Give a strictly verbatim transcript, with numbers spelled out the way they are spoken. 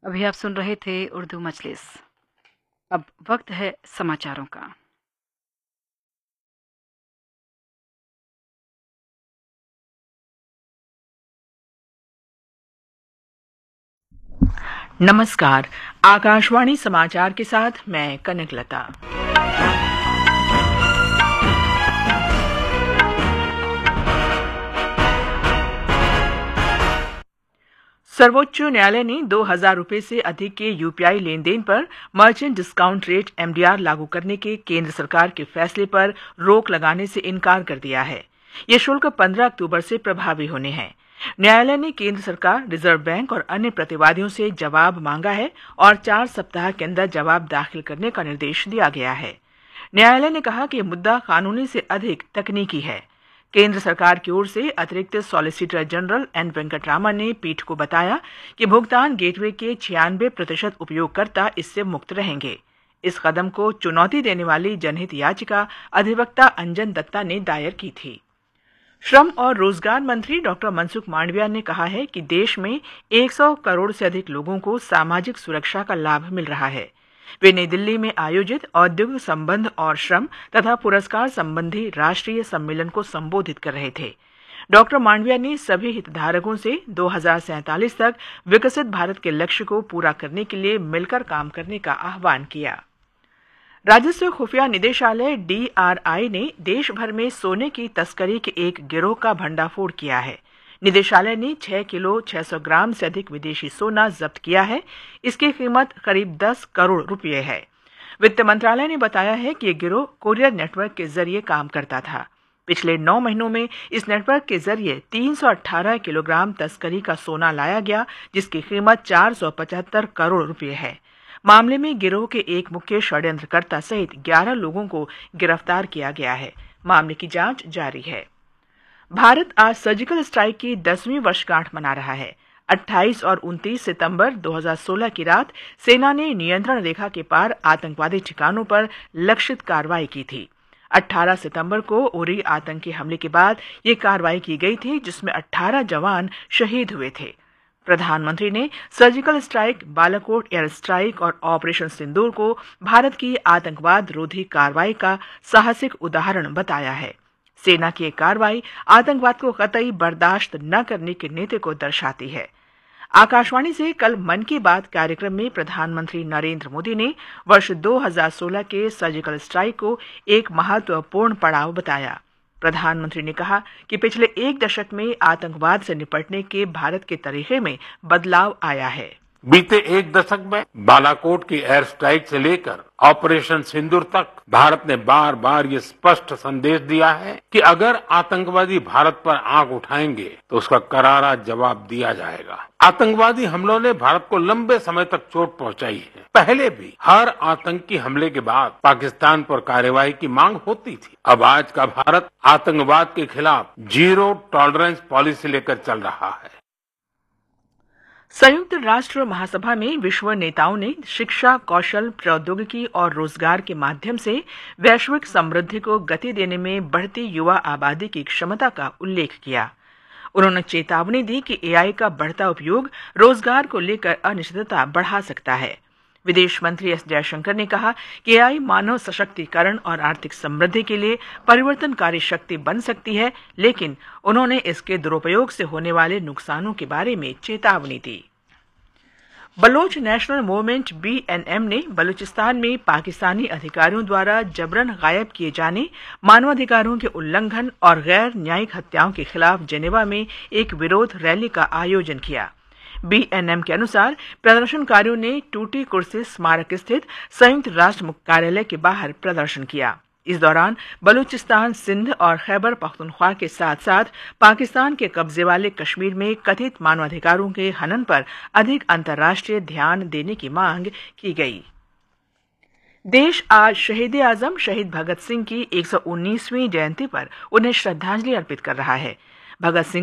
अभी आप सुन रहे थे उर्दू मजलिस। अब वक्त है समाचारों का। नमस्कार, आकाशवाणी समाचार के साथ मैं कनकलता। सर्वोच्च न्यायालय ने दो हजार रुपए से अधिक के यूपीआई लेन देन पर मर्चेंट डिस्काउंट रेट एमडीआर लागू करने के केंद्र सरकार के फैसले पर रोक लगाने से इनकार कर दिया है। ये शुल्क पंद्रह अक्टूबर से प्रभावी होने हैं। न्यायालय ने केंद्र सरकार, रिजर्व बैंक और अन्य प्रतिवादियों से जवाब मांगा है और चार सप्ताह के अंदर जवाब दाखिल करने का निर्देश दिया गया है। न्यायालय ने कहा कि यह मुद्दा कानूनी से अधिक तकनीकी है। केंद्र सरकार की ओर से अतिरिक्त सॉलिसिटर जनरल एन वेंकटरामन ने पीठ को बताया कि भुगतान गेटवे के छियानवे प्रतिशत उपयोगकर्ता इससे मुक्त रहेंगे। इस कदम को चुनौती देने वाली जनहित याचिका अधिवक्ता अंजन दत्ता ने दायर की थी। श्रम और रोजगार मंत्री डॉक्टर मनसुख मांडविया ने कहा है कि देश में सौ करोड़ से अधिक लोगों को सामाजिक सुरक्षा का लाभ मिल रहा है। वे नई दिल्ली में आयोजित औद्योगिक संबंध और श्रम तथा पुरस्कार संबंधी राष्ट्रीय सम्मेलन को संबोधित कर रहे थे। डॉक्टर मांडविया ने सभी हितधारकों से दो हज़ार सैंतालीस तक विकसित भारत के लक्ष्य को पूरा करने के लिए मिलकर काम करने का आह्वान किया। राजस्व खुफिया निदेशालय डी आर आई ने देश भर में सोने की तस्करी के एक गिरोह का भंडाफोड़ किया है। निदेशालय ने छह किलो छह सौ ग्राम से अधिक विदेशी सोना जब्त किया है। इसकी कीमत करीब दस करोड़ रुपए है। वित्त मंत्रालय ने बताया है कि यह गिरोह कोरियर नेटवर्क के जरिए काम करता था। पिछले नौ महीनों में इस नेटवर्क के जरिए तीन सौ अठारह किलोग्राम तस्करी का सोना लाया गया, जिसकी कीमत चार सौ पचहत्तर करोड़ रुपए है। मामले में गिरोह के एक मुख्य षड्यंत्रकर्ता सहित ग्यारह लोगों को गिरफ्तार किया गया है। मामले की जांच जारी है। भारत आज सर्जिकल स्ट्राइक की दसवीं वर्षगांठ मना रहा है। अट्ठाईस और उनतीस सितंबर दो हज़ार सोलह की रात सेना ने नियंत्रण रेखा के पार आतंकवादी ठिकानों पर लक्षित कार्रवाई की थी। अठारह सितंबर को उरी आतंकी हमले के बाद ये कार्रवाई की गई थी, जिसमें अठारह जवान शहीद हुए थे। प्रधानमंत्री ने surgical strike, Balakot air strike और ऑपरेशन सिंदूर को भारत की आतंकवाद रोधी कार्रवाई का साहसिक उदाहरण बताया है। सेना की एक कार्रवाई आतंकवाद को कतई बर्दाश्त न करने के नीति को दर्शाती है। आकाशवाणी से कल मन की बात कार्यक्रम में प्रधानमंत्री नरेंद्र मोदी ने वर्ष दो हज़ार सोलह के सर्जिकल स्ट्राइक को एक महत्वपूर्ण पड़ाव बताया। प्रधानमंत्री ने कहा कि पिछले एक दशक में आतंकवाद से निपटने के भारत के तरीके में बदलाव आया है। बीते एक दशक में बालाकोट की एयर स्ट्राइक से लेकर ऑपरेशन सिंदूर तक भारत ने बार बार ये स्पष्ट संदेश दिया है कि अगर आतंकवादी भारत पर आंख उठाएंगे तो उसका करारा जवाब दिया जाएगा। आतंकवादी हमलों ने भारत को लंबे समय तक चोट पहुंचाई है। पहले भी हर आतंकी हमले के बाद पाकिस्तान पर कार्रवाई की मांग होती थी। अब आज का भारत आतंकवाद के खिलाफ जीरो टॉलरेंस पॉलिसी लेकर चल रहा है। संयुक्त राष्ट्र महासभा में विश्व नेताओं ने शिक्षा, कौशल, प्रौद्योगिकी और रोजगार के माध्यम से वैश्विक समृद्धि को गति देने में बढ़ती युवा आबादी की क्षमता का उल्लेख किया। उन्होंने चेतावनी दी कि एआई का बढ़ता उपयोग रोजगार को लेकर अनिश्चितता बढ़ा सकता है। विदेश मंत्री एस जयशंकर ने कहा कि एआई मानव सशक्तिकरण और आर्थिक समृद्धि के लिए परिवर्तनकारी शक्ति बन सकती है, लेकिन उन्होंने इसके दुरुपयोग से होने वाले नुकसानों के बारे में चेतावनी दी। Bloch national movement B N M ने बलूचिस्तान में पाकिस्तानी अधिकारियों द्वारा जबरन गायब किए जाने, मानवाधिकारों के उल्लंघन और गैर न्यायिक हत्याओं के खिलाफ जेनेवा में एक विरोध रैली का आयोजन किया। बी एन एम के अनुसार प्रदर्शनकारियों ने टूटी कुर्सी स्मारक स्थित संयुक्त राष्ट्र मुख्य कार्यालय के बाहर प्रदर्शन किया। इस दौरान बलूचिस्तान, सिंध और खैबर पख्तूनख्वा के साथ साथ पाकिस्तान के कब्जे वाले कश्मीर में कथित मानवाधिकारों के हनन पर अधिक अंतर्राष्ट्रीय ध्यान देने की मांग की गई। देश आज शहीद आजम शहीद भगत सिंह की एक सौ उन्नीसवीं जयंती पर उन्हें श्रद्धांजलि अर्पित कर रहा है। भगत सिंह